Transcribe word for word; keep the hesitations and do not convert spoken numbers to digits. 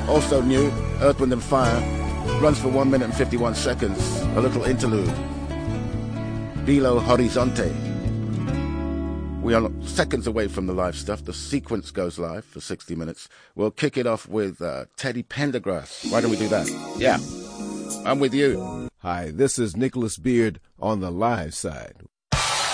Also new, Earth, Wind and Fire, runs for one minute and fifty-one seconds. A little interlude. Belo Horizonte. We are seconds away from the live stuff. The sequence goes live for sixty minutes. We'll kick it off with uh, Teddy Pendergrass. Why don't we do that? Yeah, I'm with you. Hi, this is Nicholas Beard on the live side.